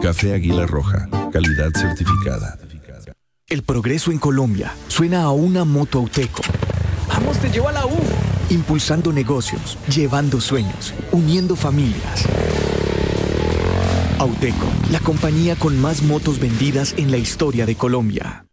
Café Águila Roja, calidad certificada. El progreso en Colombia suena a una moto Auteco. ¡Vamos, te llevo a la U! Impulsando negocios, llevando sueños, uniendo familias. Auteco, la compañía con más motos vendidas en la historia de Colombia.